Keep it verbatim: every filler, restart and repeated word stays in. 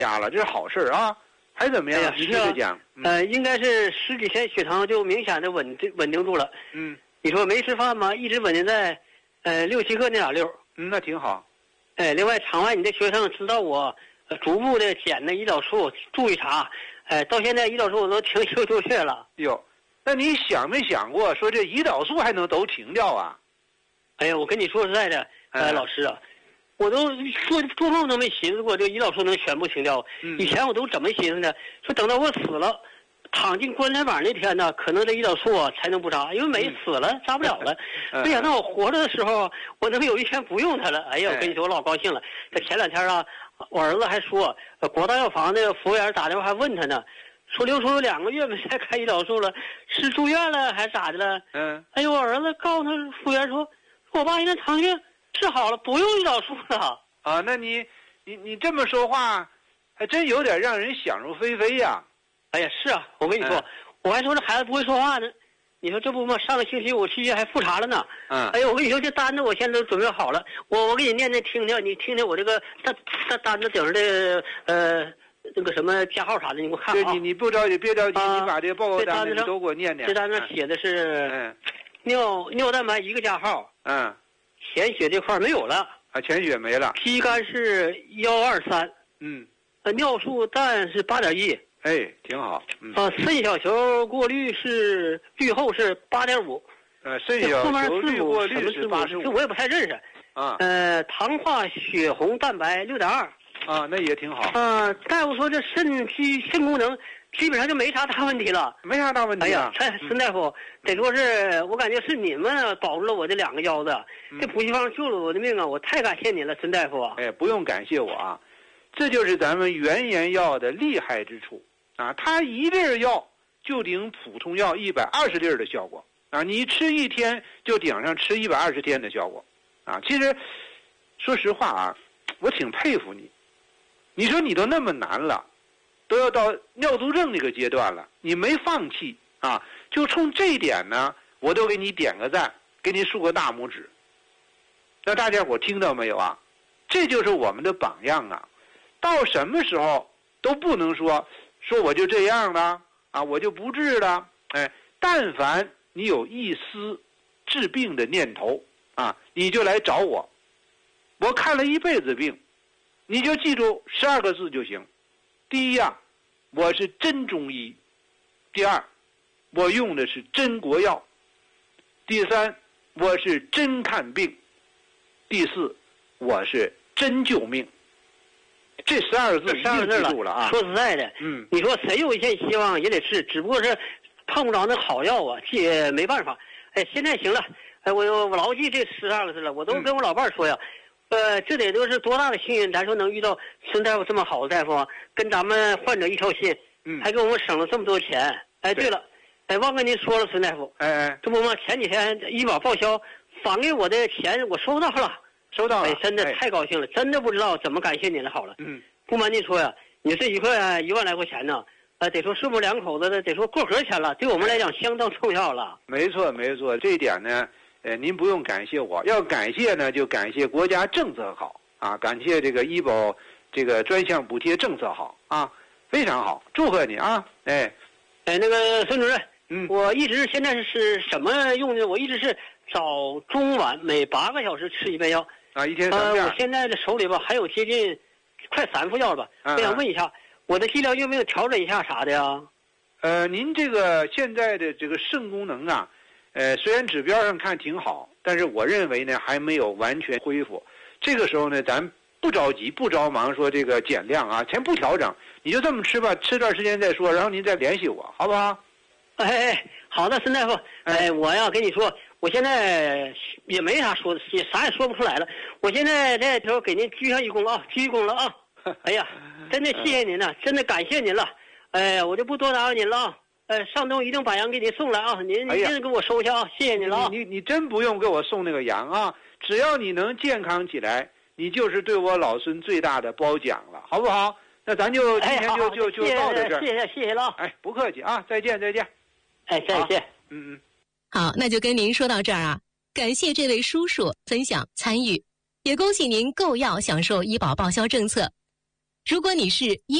家了，这是好事啊。还怎么样？ 哎呀， 你是啊， 讲、嗯、 呃，应该是十几天血糖就明显的稳定稳定住了。 嗯， 你说没吃饭吗？一直稳定在，呃，六七克那俩六。 嗯，那挺好。 哎，另外场外你的学生知道我、呃、逐步的减的胰岛素，注意查。哎，到现在胰岛素我都停一个多月了。 哟，那你想没想过说这胰岛素还能都停掉啊？ 哎呀，我跟你说实在的，呃， 哎、 老师啊。我都做做梦都没寻思过，这个胰岛素能全部停掉。 嗯、 以前我都怎么寻思呢？说等到我死了，躺进棺材板那天呢，可能这胰岛素啊才能不扎，因为没死了，扎不了了。 嗯、 没想到我活着的时候，我能有一天不用它了。哎呀，我跟你说，我老高兴了。这前两天啊，我儿子还说，国大药房的服务员打电话还问他呢，说刘叔有两个月没再开胰岛素了，是住院了还是咋的了？ 嗯。 哎呦，我儿子告诉他服务员说，我爸现在糖尿治好了，不用胰岛素了啊！那你，你你这么说话，还真有点让人想入非非呀。 哎呀，是啊，我跟你说， 嗯、 我还说这孩子不会说话呢。你说这不嘛？上个星期我去医院还复查了呢。 嗯。 哎呀，我跟你说，这单子我现在都准备好了，我我给你念念听听，你听听我这个单单单子顶上的呃那个什么加号啥的，你给我看啊。 对，你你不着急，别着急， 啊、 你把这个报告单子都给我念念。 这单子写的是嗯， 尿尿蛋白一个加号。 嗯。 潜血这块没有了。 啊，潜血没了。 肌酐是幺二三。 嗯。 呃，尿素氮是八点一。 哎，挺好。嗯。 啊，肾小球过滤是滤后是八点五。 呃，肾小球滤过率是八十五。 这我也不太认识。 啊。 呃，糖化血红蛋白六点二。 啊，那也挺好。 啊，大夫说这肾基肾功能基本上就没啥大问题了。 没啥大问题、啊。 哎呀，陈大夫，得说是我感觉是你们保住了我这两个腰子，嗯、这补习方救了我的命啊！我太感谢你了，陈大夫啊！ 哎，不用感谢我啊，这就是咱们原研药的厉害之处啊！它一粒药就顶普通药一百二十粒的效果啊！你吃一天就顶上吃一百二十天的效果啊！其实，说实话啊，我挺佩服你。你说你都那么难了，都要到尿毒症那个阶段了，你没放弃啊！就冲这一点呢，我都给你点个赞，给你竖个大拇指。那大家伙听到没有啊？这就是我们的榜样啊！到什么时候都不能说说我就这样了啊，我就不治了。哎，但凡你有一丝治病的念头啊，你就来找我。我看了一辈子病。你就记住十二个字就行。第一呀，我是真中医；第二，我用的是真国药；第三，我是真看病；第四，我是真救命。这十二个字一定记住了啊！ 说实在的， 嗯， 你说谁有一线希望也得治，只不过是碰不着那好药啊，也没办法。哎，现在行了，哎，我我牢记这十二个字了，我都跟我老伴说呀。嗯呃，这得都是多大的幸运，咱说能遇到孙大夫这么好的大夫啊，跟咱们患者一条心， 嗯， 还给我们省了这么多钱。哎，对了，哎，忘跟您说了，孙大夫， 哎哎， 这不嘛，前几天医保报销返给我的钱我收到了， 收到了， 哎，真的太高兴了，哎、真的不知道怎么感谢您了。好了， 嗯， 不瞒您说呀，你这一块一万来块钱呢，呃，得说顺母两口子的，得说过河钱了，对我们来讲相当重要了。 没错，没错，这一点呢，呃，您不用感谢我，要感谢呢，就感谢国家政策好。啊，感谢这个医保这个专项补贴政策好啊，非常好，祝贺你啊！哎， 哎，那个孙主任， 嗯， 我一直现在是什么用的？我一直是早中晚每八个小时吃一遍药啊，一天三遍。 呃，我现在的手里吧还有接近快三副药吧，我想问一下，我的剂量有没有调整一下啥的呀？ 呃，您这个现在的这个肾功能啊，呃，虽然指标上看挺好，但是我认为呢还没有完全恢复。这个时候呢，咱不着急，不着忙说这个减量啊，先不调整，你就这么吃吧，吃段时间再说，然后您再联系我，好不好？ 哎，好的，孙大夫，哎，我要跟你说，我现在也没啥说的，也啥也说不出来了。我现在在这头给您鞠上一躬啊，鞠一躬了啊！哎呀，真的谢谢您了，真的感谢您了。哎，我就不多打扰您了啊。呃，上周一定把羊给您送来啊，您一定给我收下啊，谢谢您了啊。 你你你真不用给我送那个羊啊。只要你能健康起来，你就是对我老孙最大的褒奖了，好不好？那咱就今天就、哎、就就到这儿， 谢谢谢谢了。 哎，不客气啊，再见再见。 哎，再见。 嗯嗯。 好，那就跟您说到这儿啊，感谢这位叔叔分享参与，也恭喜您购药享受医保报销政策。 如果你是